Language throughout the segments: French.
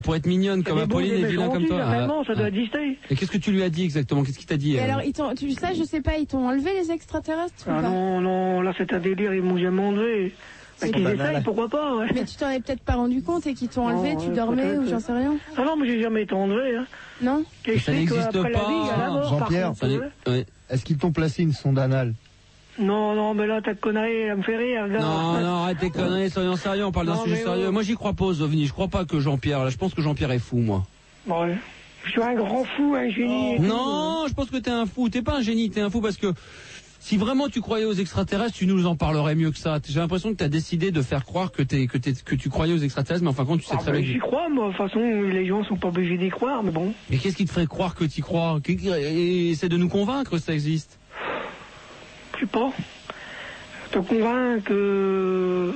pour être mignonne comme Apolline et vilain comme toi. Certainement, ça doit exister. Et qu'est-ce que tu lui as dit exactement? Qu'est-ce qu'il t'a dit? Et alors, ça, je sais pas, ils t'ont enlevé les extraterrestres ou pas? Non, là c'est un délire, ils m'ont jamais enlevé. Bah, qu'ils essayent, pourquoi pas, ouais. Mais tu t'en es peut-être pas rendu compte et qu'ils t'ont enlevé, tu dormais ou j'en sais rien. Ah non, mais j'ai jamais été enlevé, hein. Non? Ça n'existe pas. Jean-Pierre, est-ce qu'ils t'ont placé une sonde anale? Non, mais là, ta connerie, elle me fait rire, regarde. Non, arrête tes conneries, soyons sérieux, on parle d'un sujet sérieux. Moi, j'y crois pas aux ovnis, je crois pas que Jean-Pierre, là, je pense que Jean-Pierre est fou, moi. Ouais. Je suis un grand fou, un génie. Non, je pense que t'es un fou, t'es pas un génie, t'es un fou parce que si vraiment tu croyais aux extraterrestres, tu nous en parlerais mieux que ça. J'ai l'impression que t'as décidé de faire croire que tu croyais aux extraterrestres, mais enfin quand tu sais très bien. J'y crois, moi. De toute façon, les gens sont pas obligés d'y croire, mais bon. Mais qu'est-ce qui te ferait croire que t'y crois? Essaie de nous convaincre que ça existe. Je sais pas. Te convaincre que...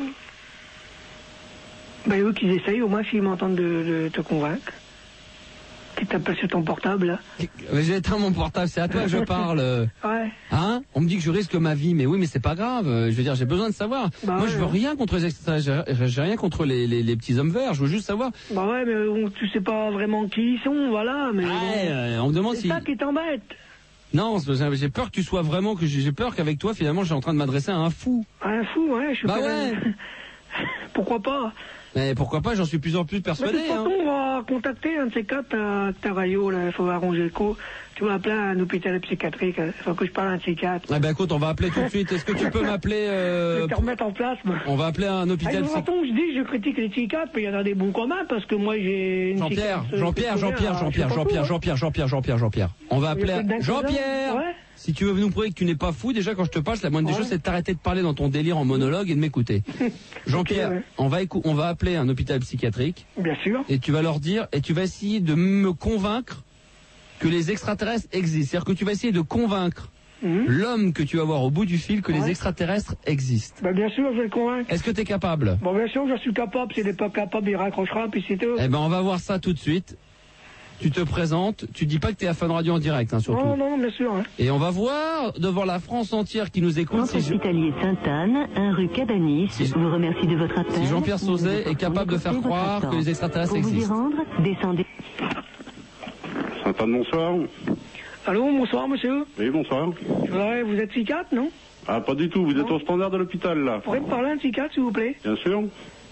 Ben eux qu'ils essayent, au moins s'ils m'entendent de te convaincre. Qui tapent pas sur ton portable, là. J'ai éteint mon portable, c'est à toi que je parle. Ouais. Hein? On me dit que je risque ma vie, mais oui, mais c'est pas grave. Je veux dire, j'ai besoin de savoir. Bah moi, je veux rien contre les extraterrestres, j'ai rien contre les petits hommes verts, je veux juste savoir. Bah ouais, mais tu sais pas vraiment qui ils sont, voilà, mais... on me demande si... C'est ça qui t'embête. Non, j'ai peur que tu sois vraiment, j'ai peur qu'avec toi, finalement, je suis en train de m'adresser à un fou. Un fou, ouais, je suis Bah ouais. Pourquoi pas? Mais pourquoi pas, j'en suis de plus en plus persuadé. De toute façon, on va contacter un de ces quatre à ta radio, là, il faut arranger le coup. Tu vas appeler un hôpital psychiatrique, il faut que je parle à un psychiatre. Ah ben écoute, on va appeler tout de suite. Est-ce que tu peux m'appeler Je vais te remettre en place, moi. On va appeler un hôpital psychiatrique. Je dis, je critique les psychiatres, mais il y en a des bons communs, parce que moi j'ai une Jean-Pierre. On va appeler Jean-Pierre. Ouais. Si tu veux nous prouver que tu n'es pas fou, déjà quand je te parle, la moindre des choses, c'est de t'arrêter de parler dans ton délire en monologue et de m'écouter. Jean-Pierre, on va appeler un hôpital psychiatrique. Bien sûr. Et tu vas leur dire, et tu vas essayer de me convaincre que les extraterrestres existent. C'est-à-dire que tu vas essayer de convaincre l'homme que tu vas voir au bout du fil que les extraterrestres existent. Bah bien sûr, je vais le convaincre. Est-ce que tu es capable? Bon, bien sûr, je suis capable. S'il n'est pas capable, il raccrochera, puis c'est tout. Eh ben, on va voir ça tout de suite. Tu te présentes, tu dis pas que tu es à Fun Radio en direct, hein, surtout. Non, bien sûr. Hein. Et on va voir devant la France entière qui nous écoute. Centre hospitalier Sainte-Anne, 1 rue Cabanis, vous remercie de votre appel. Si Jean-Pierre Sauzet est capable de faire croire que les extraterrestres existent. Pour vous y rendre, descendez. Sainte-Anne, bonsoir. Allô, bonsoir, monsieur. Oui, bonsoir. Vous êtes psychiatre, non? Ah, pas du tout, vous êtes au standard de l'hôpital, là. Vous pourriez me parler à un psychiatre, s'il vous plaît? Bien sûr.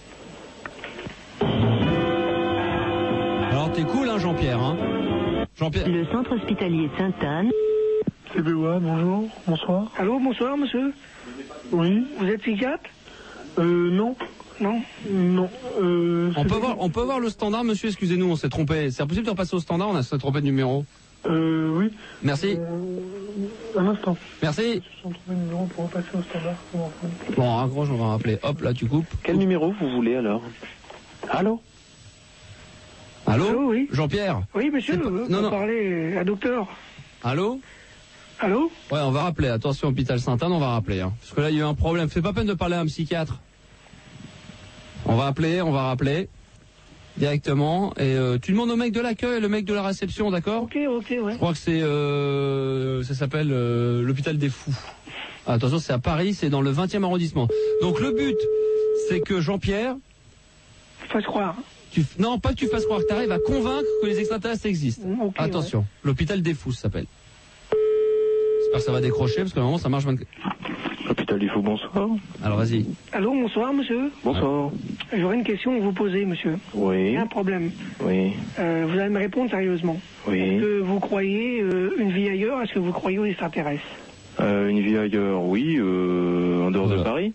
Alors, t'es cool, hein, Jean-Pierre, hein? Jean-Pierre. Le centre hospitalier Sainte-Anne. C'est BOA, bonjour, bonsoir. Allô, bonsoir, monsieur. Oui. Vous êtes psychiatre? Non. Non. Non. On peut voir le standard, monsieur, excusez-nous, on s'est trompé. C'est impossible de repasser au standard, on s'est trompé de numéro. Oui. Merci. Un instant. Merci. Je suis trouvé le numéro pour repasser au standard. Bon, raccroche, on va rappeler. Hop, là, tu coupes. Quel numéro vous voulez alors? Allô? Allô, oui. Jean-Pierre? Oui, monsieur, vous parlez à docteur. Allô? Allô? Ouais, on va rappeler. Attention, hôpital Sainte-Anne, on va rappeler. Hein. Parce que là, il y a eu un problème. Fais pas peine de parler à un psychiatre. On va rappeler directement. Et tu demandes au mec de l'accueil, le mec de la réception, d'accord? Ok, ouais. Je crois que c'est... ça s'appelle l'hôpital des fous. Attention, c'est à Paris, c'est dans le 20e arrondissement. Donc le but, c'est que Jean-Pierre... Fasse croire. Non, pas que tu fasses croire, que tu arrives à convaincre que les extraterrestres existent. Okay, attention, l'hôpital des fous, ça s'appelle. J'espère que ça va décrocher, parce que normalement ça marche... L'hôpital des fous, bonsoir. Alors vas-y. Allô, bonsoir, monsieur. Bonsoir. J'aurais une question à vous poser, monsieur. Oui. Il y a un problème. Oui. Vous allez me répondre sérieusement. Oui. Est-ce que vous croyez une vie ailleurs? Est-ce que vous croyez aux extraterrestres? Une vie ailleurs, oui, en dehors de Paris.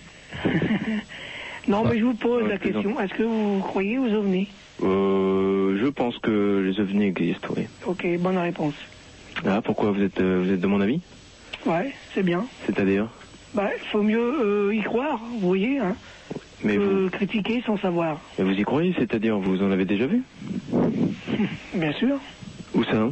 Non, mais je vous pose la question. Est-ce que vous croyez aux ovnis? Je pense que les ovnis existent, oui. Ok, bonne réponse. Ah, pourquoi vous êtes de mon avis? Ouais, c'est bien. C'est-à-dire? Bah, faut mieux y croire, vous voyez, hein. Mais vous critiquer sans savoir. Mais vous y croyez, c'est-à-dire vous en avez déjà vu? Bien sûr. Où ça?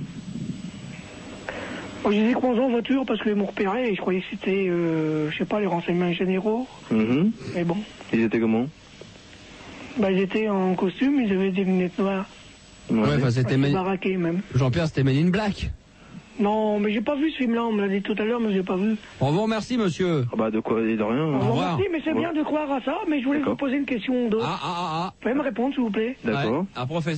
Moi, je les ai croisés en voiture parce qu'ils m'ont repéré et je croyais que c'était, je sais pas, les renseignements généraux. Mais bon. Ils étaient comment? Bah, ils étaient en costume, ils avaient des lunettes noires. Ouais, enfin, c'était baraqué même. Jean-Pierre, c'était Men in Black. Non, mais j'ai pas vu ce film-là, on me l'a dit tout à l'heure, mais j'ai pas vu. On vous remercie, monsieur. Ah bah, de quoi, et de rien. Au revoir. Merci, mais c'est bien de croire à ça, mais je voulais vous poser une question d'autre. Vous pouvez me répondre, s'il vous plaît? D'accord. Un professeur.